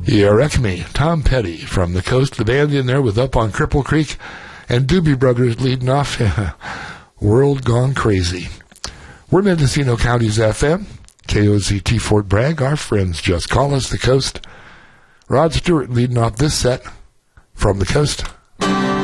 You wreck me. Tom Petty from the Coast. The band in there with Up on Cripple Creek and Doobie Brothers leading off. World Gone Crazy. We're Mendocino County's FM. KOZT Fort Bragg. Our friends just call us the Coast. Rod Stewart leading off this set from the Coast.